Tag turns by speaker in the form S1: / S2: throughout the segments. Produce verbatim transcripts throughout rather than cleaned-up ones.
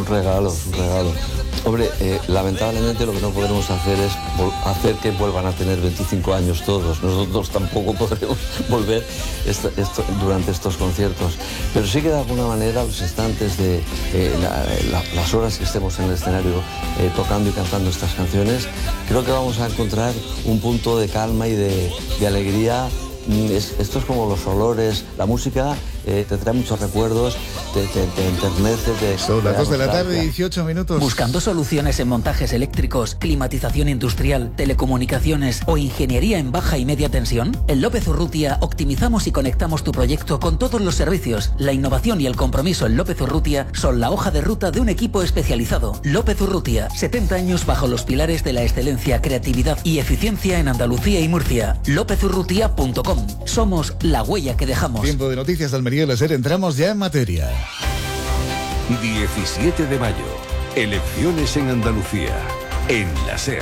S1: regalo, es un regalo. Hombre, eh, lamentablemente lo que no podremos hacer es hacer que vuelvan a tener veinticinco años todos. Nosotros tampoco podremos volver esto, esto, durante estos conciertos. Pero sí que de alguna manera los instantes de eh, la, la, las horas que estemos en el escenario eh, tocando y cantando estas canciones, creo que vamos a encontrar un punto de calma y de, de alegría. Es, esto es como los olores, la música eh, te trae muchos recuerdos, te, te, te enternece. Te,
S2: Son las dos de la tarde, dieciocho minutos.
S3: Buscando soluciones en montajes eléctricos, climatización industrial, telecomunicaciones o ingeniería en baja y media tensión. En López Urrutia optimizamos y conectamos tu proyecto con todos los servicios. La innovación y el compromiso en López Urrutia son la hoja de ruta de un equipo especializado. López Urrutia, setenta años bajo los pilares de la excelencia, creatividad y eficiencia en Andalucía y Murcia. lópez urrutia punto com. Somos la huella que dejamos.
S2: Tiempo de noticias de Almería y la SER. Entramos ya en materia.
S4: diecisiete de mayo. Elecciones en Andalucía. En la SER.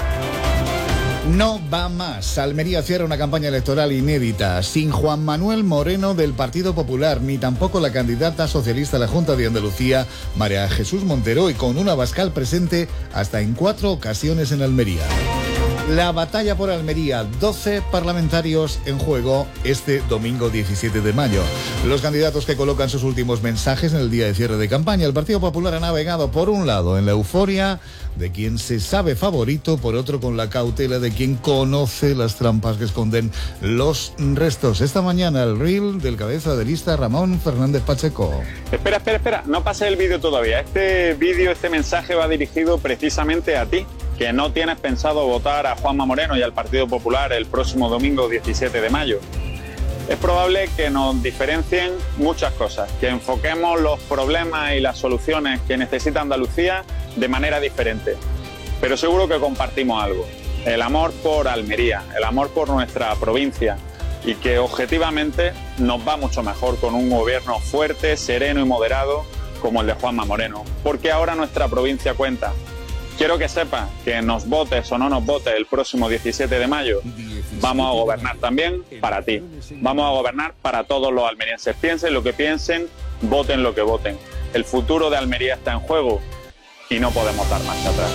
S2: No va más. Almería cierra una campaña electoral inédita, sin Juan Manuel Moreno del Partido Popular, ni tampoco la candidata socialista a la Junta de Andalucía, María Jesús Montero, y con un Abascal presente hasta en cuatro ocasiones en Almería. La batalla por Almería, doce parlamentarios en juego este domingo diecisiete de mayo. Los candidatos que colocan sus últimos mensajes en el día de cierre de campaña. El Partido Popular ha navegado por un lado en la euforia de quien se sabe favorito, por otro con la cautela de quien conoce las trampas que esconden los restos. Esta mañana el reel del cabeza de lista Ramón Fernández Pacheco.
S5: Espera, espera, espera, no pases el vídeo todavía. Este vídeo, este mensaje va dirigido precisamente a ti, que no tienes pensado votar a Juanma Moreno y al Partido Popular el próximo domingo diecisiete de mayo. Es probable que nos diferencien muchas cosas, que enfoquemos los problemas y las soluciones que necesita Andalucía de manera diferente. Pero seguro que compartimos algo: el amor por Almería, el amor por nuestra provincia, y que objetivamente nos va mucho mejor con un gobierno fuerte, sereno y moderado como el de Juanma Moreno, porque ahora nuestra provincia cuenta. Quiero que sepas que nos votes o no nos votes el próximo diecisiete de mayo, vamos a gobernar también para ti. Vamos a gobernar para todos los almerienses. Piensen lo que piensen, voten lo que voten. El futuro de Almería está en juego y no podemos dar marcha atrás.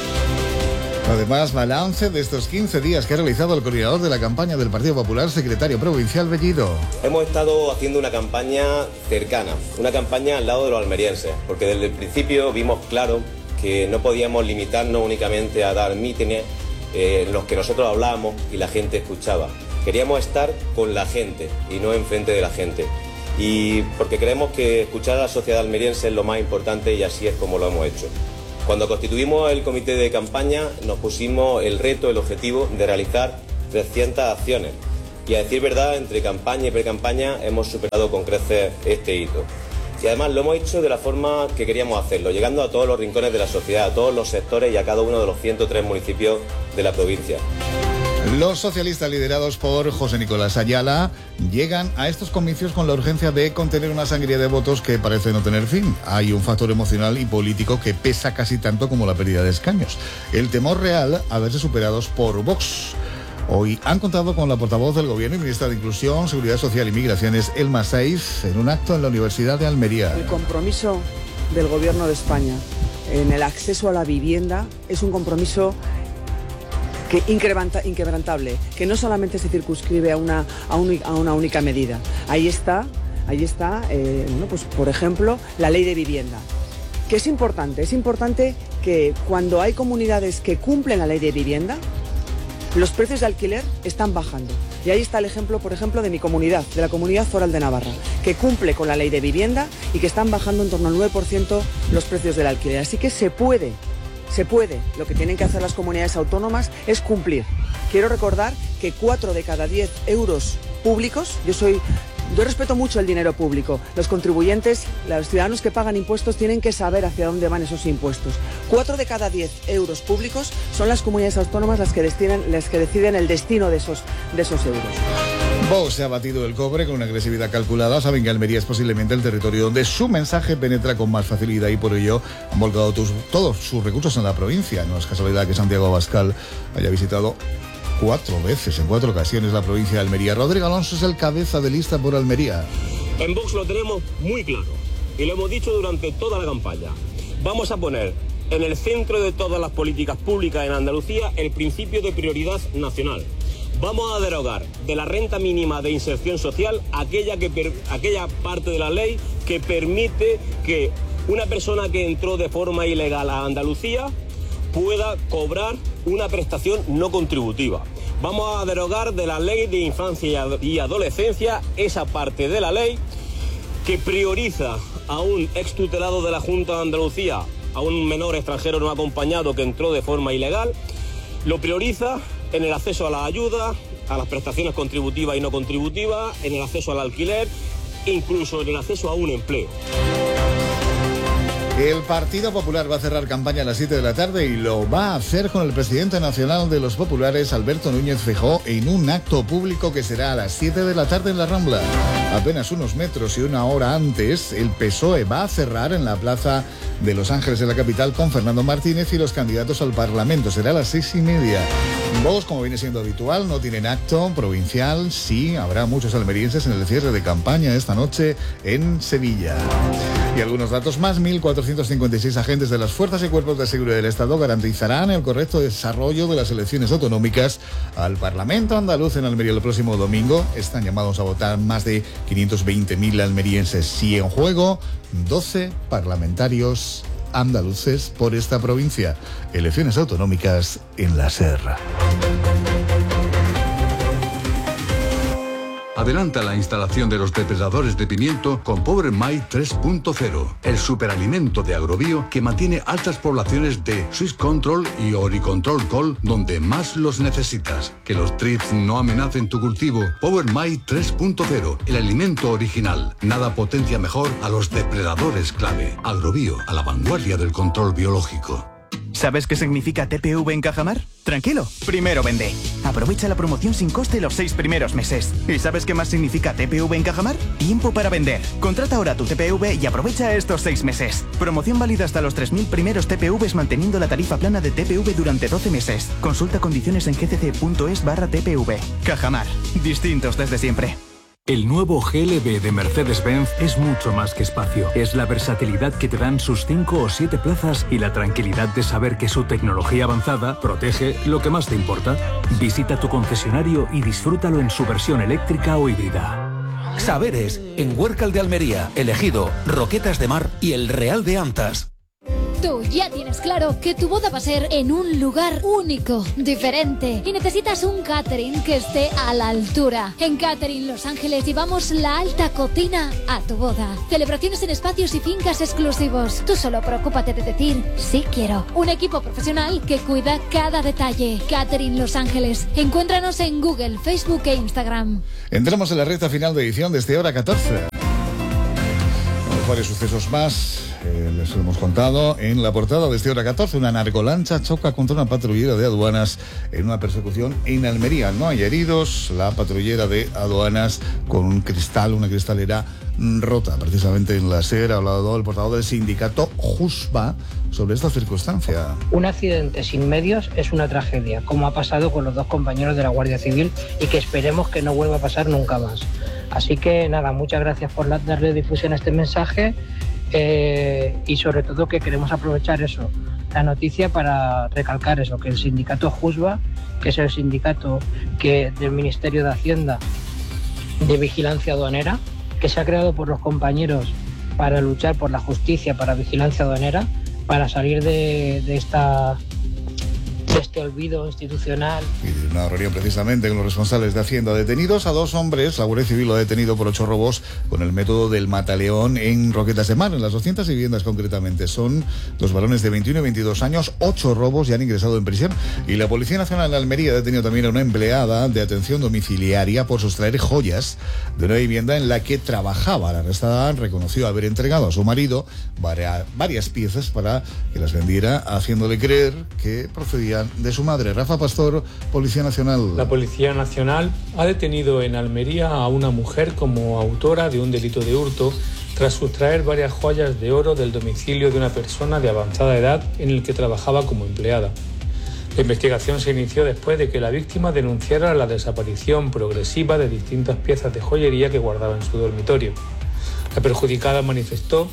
S2: Además, balance de estos quince días que ha realizado el coordinador de la campaña del Partido Popular, secretario provincial Bellido.
S6: Hemos estado haciendo una campaña cercana, una campaña al lado de los almerienses, porque desde el principio vimos claro que no podíamos limitarnos únicamente a dar mítines eh, en los que nosotros hablábamos y la gente escuchaba. Queríamos estar con la gente y no enfrente de la gente. Y porque creemos que escuchar a la sociedad almeriense es lo más importante, y así es como lo hemos hecho. Cuando constituimos el comité de campaña nos pusimos el reto, el objetivo de realizar trescientas acciones. Y a decir verdad, entre campaña y pre-campaña hemos superado con creces este hito. Y además lo hemos hecho de la forma que queríamos hacerlo, llegando a todos los rincones de la sociedad, a todos los sectores y a cada uno de los ciento tres municipios de la provincia.
S2: Los socialistas liderados por José Nicolás Ayala llegan a estos comicios con la urgencia de contener una sangría de votos que parece no tener fin. Hay un factor emocional y político que pesa casi tanto como la pérdida de escaños: el temor real a verse superados por Vox. Hoy han contado con la portavoz del Gobierno y ministra de Inclusión, Seguridad Social y Migraciones, Elma Saiz, en un acto en la Universidad de Almería.
S7: El compromiso del Gobierno de España en el acceso a la vivienda es un compromiso que inquebrantable, que no solamente se circunscribe a una, a un, a una única medida. Ahí está, ahí está eh, bueno, pues, por ejemplo, la ley de vivienda. Que es importante, es importante que cuando hay comunidades que cumplen la ley de vivienda, los precios de alquiler están bajando. Y ahí está el ejemplo, por ejemplo, de mi comunidad, de la Comunidad Foral de Navarra, que cumple con la ley de vivienda y que están bajando en torno al nueve por ciento los precios del alquiler. Así que se puede, se puede. Lo que tienen que hacer las comunidades autónomas es cumplir. Quiero recordar que cuatro de cada diez euros públicos, yo soy... Yo respeto mucho el dinero público. Los contribuyentes, los ciudadanos que pagan impuestos tienen que saber hacia dónde van esos impuestos. Cuatro de cada diez euros públicos son las comunidades autónomas las que deciden, las que deciden el destino de esos, de esos euros.
S2: Vox se ha batido el cobre con una agresividad calculada. Saben que Almería es posiblemente el territorio donde su mensaje penetra con más facilidad y por ello han volcado tus, todos sus recursos en la provincia. No es casualidad que Santiago Abascal haya visitado cuatro veces, en cuatro ocasiones, la provincia de Almería. Rodrigo Alonso es el cabeza de lista por Almería.
S8: En Vox lo tenemos muy claro y lo hemos dicho durante toda la campaña. Vamos a poner en el centro de todas las políticas públicas en Andalucía el principio de prioridad nacional. Vamos a derogar de la renta mínima de inserción social aquella, que per, aquella parte de la ley que permite que una persona que entró de forma ilegal a Andalucía pueda cobrar una prestación no contributiva. Vamos a derogar de la ley de infancia y adolescencia esa parte de la ley que prioriza a un extutelado de la Junta de Andalucía, a un menor extranjero no acompañado que entró de forma ilegal, lo prioriza en el acceso a la ayuda, a las prestaciones contributivas y no contributivas, en el acceso al alquiler, incluso en el acceso a un empleo.
S2: El Partido Popular va a cerrar campaña a las siete de la tarde y lo va a hacer con el presidente nacional de los populares, Alberto Núñez Feijóo, en un acto público que será a las siete de la tarde en la Rambla. Apenas unos metros y una hora antes, el P S O E va a cerrar en la plaza de Los Ángeles de la capital con Fernando Martínez y los candidatos al Parlamento. Será a las seis y media. Vox, como viene siendo habitual, no tienen acto provincial. Sí, habrá muchos almerienses en el cierre de campaña esta noche en Sevilla. Y algunos datos más: mil cuatrocientos cincuenta y seis agentes de las fuerzas y cuerpos de seguridad del Estado garantizarán el correcto desarrollo de las elecciones autonómicas al Parlamento andaluz en Almería el próximo domingo. Están llamados a votar más de quinientos veinte mil almerienses y en juego doce parlamentarios andaluces por esta provincia. Elecciones autonómicas en la Serra.
S9: Adelanta la instalación de los depredadores de pimiento con Power My tres punto cero, el superalimento de Agrobio que mantiene altas poblaciones de Swiss Control y Oricontrol Col donde más los necesitas. Que los trips no amenacen tu cultivo. Power My tres punto cero, el alimento original. Nada potencia mejor a los depredadores clave. Agrobio, a la vanguardia del control biológico.
S10: ¿Sabes qué significa T P V en Cajamar? Tranquilo, primero vende. Aprovecha la promoción sin coste los seis primeros meses. ¿Y sabes qué más significa T P V en Cajamar? Tiempo para vender. Contrata ahora tu T P V y aprovecha estos seis meses. Promoción válida hasta los tres mil primeros T P Vs manteniendo la tarifa plana de T P V durante doce meses. Consulta condiciones en gcc.es barra T P V. Cajamar. Distintos desde siempre.
S11: El nuevo G L B de Mercedes-Benz es mucho más que espacio. Es la versatilidad que te dan sus cinco o siete plazas y la tranquilidad de saber que su tecnología avanzada protege lo que más te importa. Visita tu concesionario y disfrútalo en su versión eléctrica o híbrida.
S12: Saberes, en Huércal de Almería, El Ejido, Roquetas de Mar y El Real de Antas.
S13: Tú ya tienes claro que tu boda va a ser en un lugar único, diferente, y necesitas un catering que esté a la altura. En Catering Los Ángeles llevamos la alta cocina a tu boda. Celebraciones en espacios y fincas exclusivos. Tú solo preocúpate de decir sí quiero. Un equipo profesional que cuida cada detalle. Catering Los Ángeles. Encuéntranos en Google, Facebook e Instagram.
S2: Entramos en la recta final de edición desde hora catorce. Varios sucesos más, eh, les hemos contado en la portada de este hora catorce. Una narcolancha choca contra una patrullera de aduanas en una persecución en Almería. No hay heridos, la patrullera de aduanas con un cristal, una cristalera rota, precisamente en la SER. Ha hablado el portavoz del sindicato JUSBA sobre esta circunstancia.
S14: Un accidente sin medios es una tragedia, como ha pasado con los dos compañeros de la Guardia Civil y que esperemos que no vuelva a pasar nunca más. Así que nada, muchas gracias por darle difusión a este mensaje eh, y sobre todo que queremos aprovechar eso, la noticia, para recalcar eso, que el sindicato JUSBA, que es el sindicato que del Ministerio de Hacienda de Vigilancia Aduanera, que se ha creado por los compañeros para luchar por la justicia, para vigilancia aduanera, para salir de, de esta... de este olvido institucional.
S2: Y una reunión precisamente con los responsables de Hacienda. Detenidos a dos hombres, la Guardia Civil lo ha detenido por ocho robos con el método del mataleón en Roquetas de Mar, en las doscientas viviendas concretamente. Son dos varones de veintiuno y veintidós años, ocho robos y han ingresado en prisión. Y la Policía Nacional de Almería ha detenido también a una empleada de atención domiciliaria por sustraer joyas de una vivienda en la que trabajaba. La arrestada reconoció haber entregado a su marido varias, varias piezas para que las vendiera, haciéndole creer que procedían de su madre. Rafa Pastor, Policía Nacional.
S15: La Policía Nacional ha detenido en Almería a una mujer como autora de un delito de hurto tras sustraer varias joyas de oro del domicilio de una persona de avanzada edad en el que trabajaba como empleada. La investigación se inició después de que la víctima denunciara la desaparición progresiva de distintas piezas de joyería que guardaba en su dormitorio. La perjudicada manifestó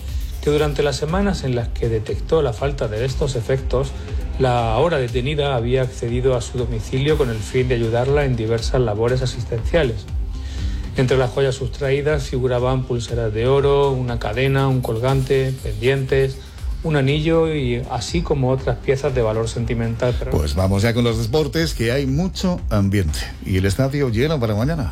S15: que durante las semanas en las que detectó la falta de estos efectos, la ahora detenida había accedido a su domicilio con el fin de ayudarla en diversas labores asistenciales. Entre las joyas sustraídas figuraban pulseras de oro, una cadena, un colgante, pendientes, un anillo y así como otras piezas de valor sentimental.
S2: Pues vamos ya con los deportes, que hay mucho ambiente y el estadio lleno para mañana.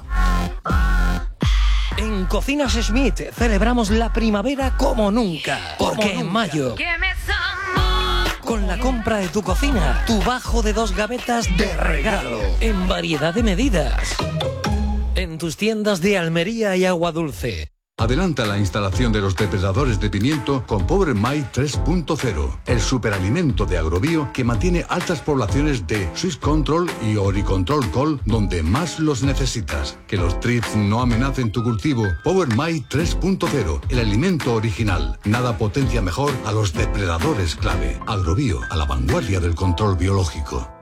S16: En Cocinas Schmidt celebramos la primavera como nunca, porque en mayo, con la compra de tu cocina, tu bajo de dos gavetas de regalo, en variedad de medidas, en tus tiendas de Almería y Agua Dulce.
S9: Adelanta la instalación de los depredadores de pimiento con Power My tres punto cero, el superalimento de Agrobio que mantiene altas poblaciones de Swiss Control y Oricontrol Col donde más los necesitas. Que los trips no amenacen tu cultivo. Power My tres punto cero, el alimento original. Nada potencia mejor a los depredadores clave. Agrobio, a la vanguardia del control biológico.